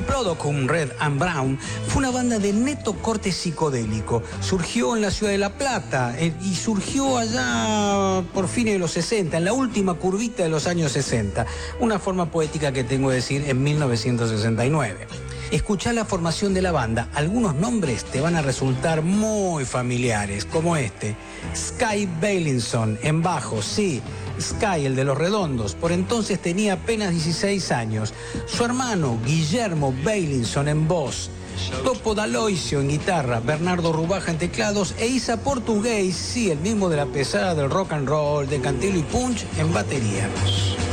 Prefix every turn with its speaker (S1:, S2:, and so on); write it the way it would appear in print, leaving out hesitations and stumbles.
S1: Diplodocus Red and Brown fue una banda de neto corte psicodélico. Surgió en la ciudad de La Plata y surgió allá por fines de los 60, en la última curvita de los años 60. Una forma poética que tengo que decir en 1969. Escuchá la formación de la banda. Algunos nombres te van a resultar muy familiares, como este. Sky Bailinson en bajo, sí. Sky, el de los redondos, por entonces tenía apenas 16 años. Su hermano, Guillermo Bailinson en voz. Topo D'Aloisio en guitarra, Bernardo Rubaja en teclados e Isa Portugués, sí, el mismo de la pesada del rock and roll, de Cantilo y Punch, en batería.